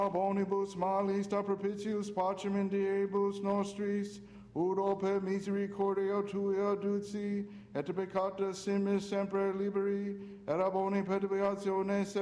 Bonibus malis da propitius pacem in diebus nostris, ut per misericordia tua duci, et peccata simis sempre liberi, et ab omni perturbazione